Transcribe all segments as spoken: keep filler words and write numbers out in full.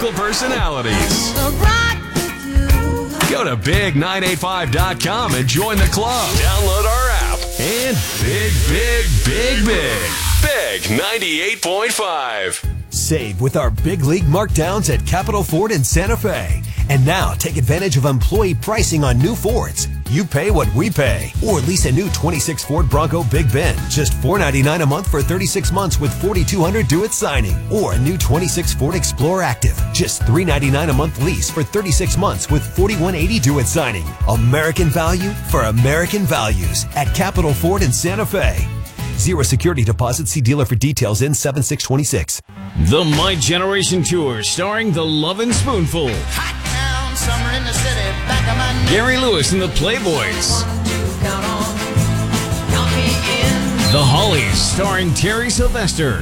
local personalities. Go to big nine eight five dot com and join the club. Download our app. And big, big, big, big. Big ninety-eight point five. Save with our big league markdowns at Capital Ford in Santa Fe. And now take advantage of employee pricing on new Fords. You pay what we pay. Or lease a new twenty-six Ford Bronco Big Bend. Just four ninety-nine a month for thirty-six months with forty-two hundred due at signing. Or a new twenty-six Ford Explorer Active. Just three ninety-nine a month lease for thirty-six months with forty-one eighty due at signing. American value for American values at Capital Ford in Santa Fe. Zero security deposit. See dealer for details in seven six twenty-six. The My Generation Tour starring The Lovin' Spoonful. Hot town, summer in the city, back of my neck. Gary Lewis and the Playboys. The Hollies starring Terry Sylvester.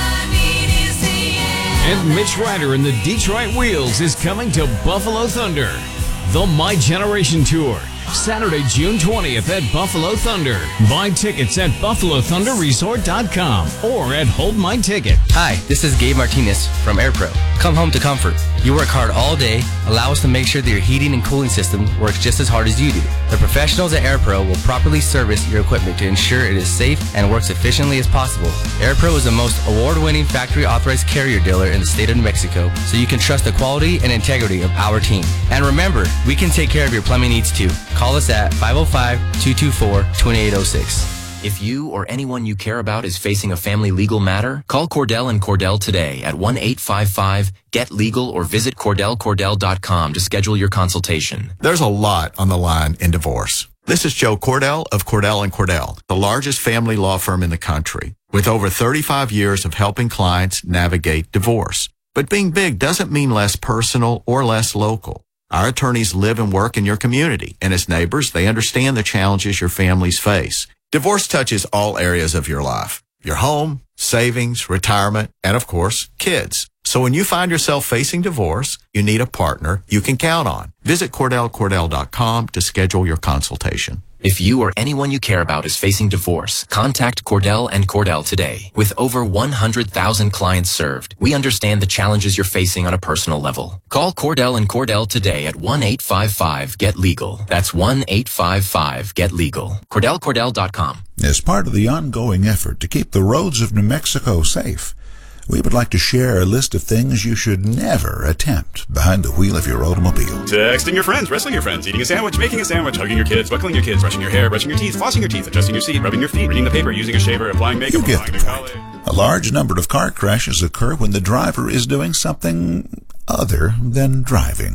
And Mitch Ryder and the Detroit Wheels is coming to Buffalo Thunder. The My Generation Tour. Saturday, June twentieth at Buffalo Thunder. Buy tickets at buffalo thunder resort dot com or at Hold My Ticket. Hi, this is Gabe Martinez from AirPro. Come home to comfort. You work hard all day. Allow us to make sure that your heating and cooling system works just as hard as you do. The professionals at AirPro will properly service your equipment to ensure it is safe and works efficiently as possible. AirPro is the most award-winning factory-authorized carrier dealer in the state of New Mexico, so you can trust the quality and integrity of our team. And remember, we can take care of your plumbing needs too. Call us at five oh five, two two four, two eight oh six. If you or anyone you care about is facing a family legal matter, call Cordell and Cordell today at one eight five five, get legal or visit cordell cordell dot com to schedule your consultation. There's a lot on the line in divorce. This is Joe Cordell of Cordell and Cordell, the largest family law firm in the country, with over thirty-five years of helping clients navigate divorce. But being big doesn't mean less personal or less local. Our attorneys live and work in your community, and as neighbors, they understand the challenges your families face. Divorce touches all areas of your life. Your home, savings, retirement, and of course, kids. So when you find yourself facing divorce, you need a partner you can count on. Visit cordell cordell dot com to schedule your consultation. If you or anyone you care about is facing divorce, contact Cordell and Cordell today. With over one hundred thousand clients served, we understand the challenges you're facing on a personal level. Call Cordell and Cordell today at one eight five five, get legal. That's one eight five five, get legal. cordell cordell dot com. As part of the ongoing effort to keep the roads of New Mexico safe, we would like to share a list of things you should never attempt behind the wheel of your automobile. Texting your friends, wrestling your friends, eating a sandwich, making a sandwich, hugging your kids, buckling your kids, brushing your hair, brushing your teeth, flossing your teeth, adjusting your seat, rubbing your feet, reading the paper, using a shaver, applying makeup, You get applying the to point. college. A large number of car crashes occur when the driver is doing something other than driving.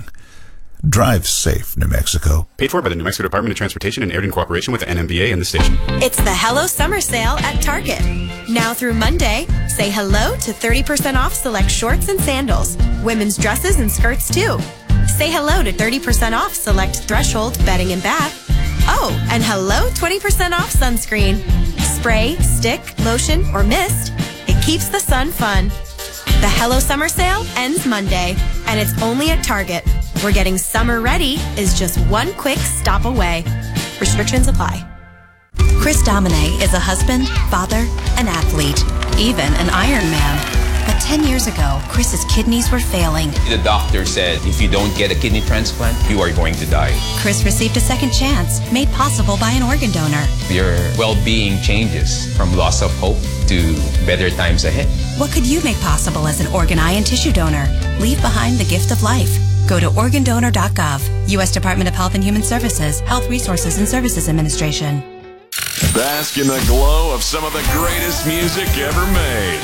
Drive safe, New Mexico. Paid for by the New Mexico Department of Transportation and aired in cooperation with the N M B A and the station. It's the Hello Summer Sale at Target. Now through Monday, say hello to thirty percent off select shorts and sandals. Women's dresses and skirts too. Say hello to thirty percent off select Threshold bedding and bath. Oh, and hello twenty percent off sunscreen. Spray, stick, lotion, or mist. It keeps the sun fun. The Hello Summer Sale ends Monday, and it's only at Target. We're getting summer ready is just one quick stop away. Restrictions apply. Chris Domine is a husband, father, an athlete, even an Ironman. But ten years ago, Chris's kidneys were failing. The doctor said if you don't get a kidney transplant, you are going to die. Chris received a second chance, made possible by an organ donor. Your well-being changes from loss of hope to better times ahead. What could you make possible as an organ, eye, and tissue donor? Leave behind the gift of life. Go to organ donor dot gov. U S Department of Health and Human Services, Health Resources and Services Administration. Bask in the glow of some of the greatest music ever made.